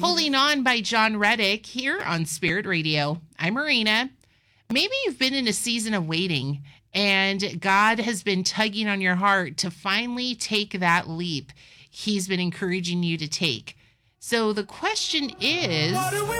Holding On by John Reddick here on Spirit Radio. I'm Marina. Maybe you've been in a season of waiting and God has been tugging on your heart to finally take that leap He's been encouraging you to take. So the question is, what do we